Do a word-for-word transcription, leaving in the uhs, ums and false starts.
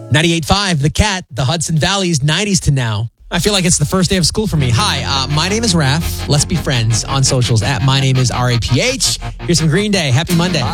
ninety-eight point five, The Cat, the Hudson Valley's nineties to now. I feel like it's the first day of school for me. Hi, uh, my name is Raph. Let's be friends on socials at my name is R A P H. Here's some Green Day. Happy Monday.